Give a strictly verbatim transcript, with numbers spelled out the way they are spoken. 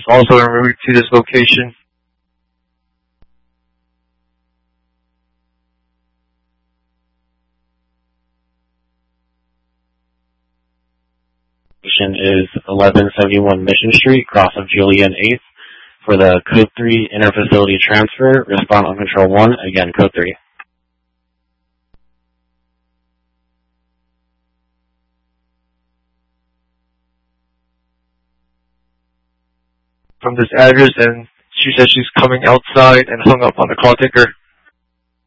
also en route to this location. Is eleven seventy-one Mission Street, cross of Julian eighth, for the Code three Interfacility Transfer. Respond on Control one, again, Code three. From this address, and she says she's coming outside and hung up on the call taker.